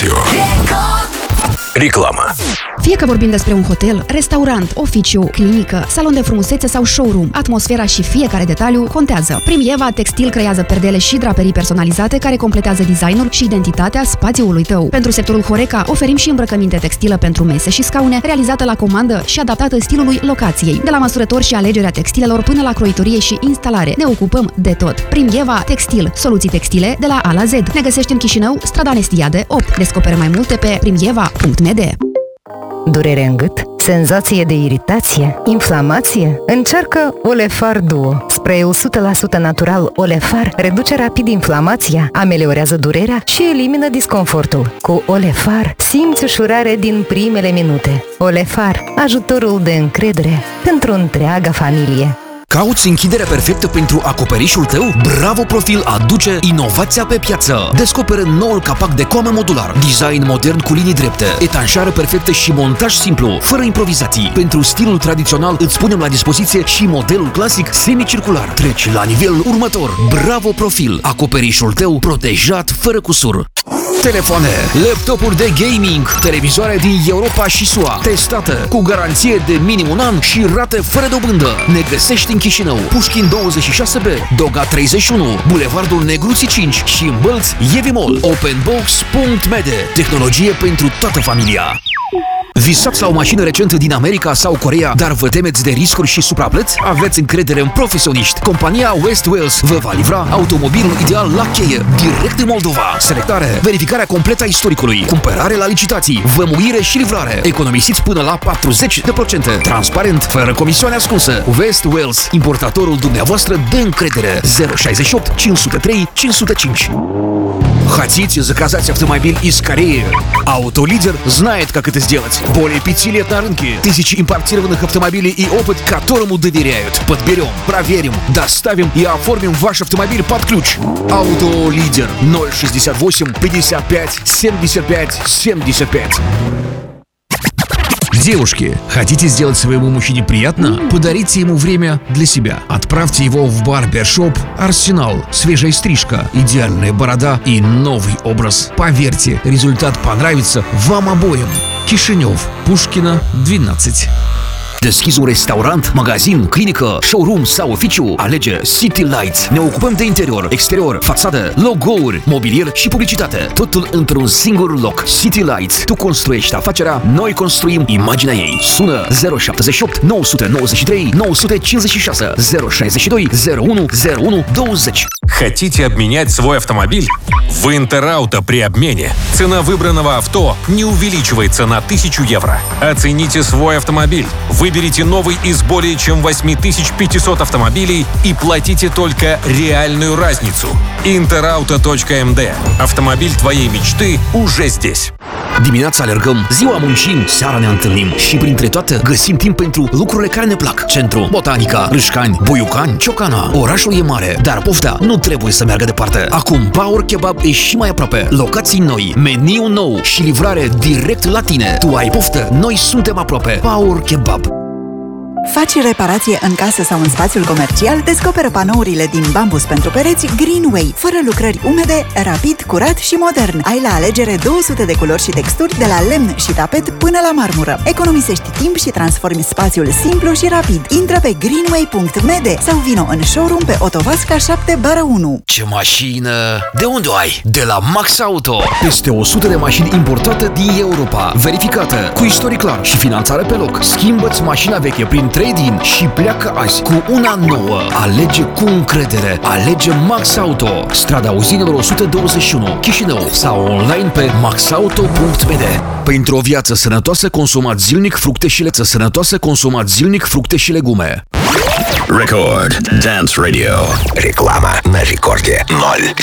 Radio. Reclamă. Fie că vorbim despre un hotel, restaurant, oficiu, clinică, salon de frumusețe sau showroom, atmosfera și fiecare detaliu contează. Primieva Textil creează perdele și draperii personalizate care completează designul și identitatea spațiului tău. Pentru sectorul Horeca oferim și îmbrăcăminte textilă pentru mese și scaune, realizată la comandă și adaptată stilului locației. De la măsurători și alegerea textilelor până la croitorie și instalare, ne ocupăm de tot. Primieva Textil, soluții textile de la A la Z. Ne găsești în Chișinău, strada Nestiade 8. Descoperă mai multe pe primieva.md. Durere în gât? Senzație de iritație? Inflamație? Încearcă Olefar Duo. Spray-ul 100% natural Olefar reduce rapid inflamația, ameliorează durerea și elimină disconfortul. Cu Olefar simți ușurare din primele minute. Olefar, ajutorul de încredere pentru întreaga familie. Cauți închiderea perfectă pentru acoperișul tău? Bravo Profil aduce inovația pe piață. Descoperă noul capac de coamă modular, design modern cu linii drepte, etanșare perfectă și montaj simplu, fără improvizații. Pentru stilul tradițional îți punem la dispoziție și modelul clasic semicircular. Treci la nivelul următor. Bravo Profil, acoperișul tău protejat fără cusur. Telefoane, laptopuri de gaming, televizoare din Europa și SUA, testată cu garanție de minim un an și rate fără dobândă. Ne găsești în Chișinău, Pușkin 26B, Doga 31, Bulevardul Negruții 5 și în Bălți, Yevimol. Openbox.md, tehnologie pentru toată familia. Visați la o mașină recentă din America sau Coreea, dar vă temeți de riscuri și supraplăți? Aveți încredere în profesioniști. Compania West Wales vă va livra automobilul ideal la cheie, direct în Moldova. Selectare, verificarea completă a istoricului, cumpărare la licitații, vămuire și livrare. Economisiți până la 40%. Transparent, fără comisioane ascunsă. West Wales, importatorul dumneavoastră de încredere. 068 503 505. Хотите заказать автомобиль из Кореи? Автолидер знает, как это сделать. Более 5 лет на рынке, тысячи импортированных автомобилей и опыт, которому доверяют. Подберем, проверим, доставим и оформим ваш автомобиль под ключ. Автолидер 068 55 75 75. Девушки, хотите сделать своему мужчине приятно? Подарите ему время для себя. Отправьте его в барбершоп «Арсенал». Свежая стрижка, идеальная борода и новый образ. Поверьте, результат понравится вам обоим. Кишинев, Пушкина, 12. Deschizi un restaurant, magazin, clinică, showroom sau oficiu? Alege City Lights. Ne ocupăm de interior, exterior, fațadă, logo-uri, mobilier și publicitate. Totul într-un singur loc. City Lights. Tu construiești afacerea, noi construim imaginea ei. Sună 078 993 956 062 01 01 20. Хотите обменять свой автомобиль? В Интерауто при обмене цена выбранного авто не увеличивается на 1000 евро. Оцените свой автомобиль. Выберите новый из более чем 8500 автомобилей и платите только реальную разницу. Interauto.md. Автомобиль твоей мечты уже здесь. Dimineața alergăm, ziua muncim, seara ne întâlnim și printre toate găsim timp pentru lucrurile care ne plac. Centru, Botanica, Râșcani, Buiucani, Ciocana. Orașul e mare, dar pofta nu trebuie să meargă departe. Acum Power Kebab e și mai aproape. Locații noi, meniu nou și livrare direct la tine. Tu ai poftă, noi suntem aproape. Power Kebab. Faci reparație în casă sau în spațiul comercial? Descoperă panourile din bambus pentru pereți Greenway, fără lucrări umede, rapid, curat și modern. Ai la alegere 200 de culori și texturi, de la lemn și tapet până la marmură. Economisești timp și transformi spațiul simplu și rapid. Intră pe greenway.md sau vino în showroom pe Otovasca 7/1. Ce mașină! De unde o ai? De la Max Auto! Peste 100 de mașini importate din Europa, verificată, cu istoric clar și finanțare pe loc. Schimbă-ți mașina veche prin trade-in și pleacă azi cu una nouă. Alege cu încredere. Alege Max Auto. Strada Uzinelor 121, Chișinău sau online pe maxauto.md. Pentru o viață sănătoasă, consumați zilnic fructe și leță sănătoasă, consumați zilnic fructe și legume. Record Dance Radio. Реклама на рекорде 0.